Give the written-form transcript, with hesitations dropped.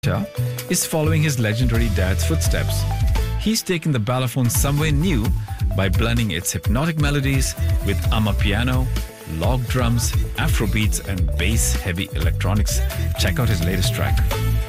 Hunter is following his legendary dad's footsteps. He's taken the balafon somewhere new by blending its hypnotic melodies with amapiano, log drums, afrobeats, and bass-heavy electronics. Check out his latest track.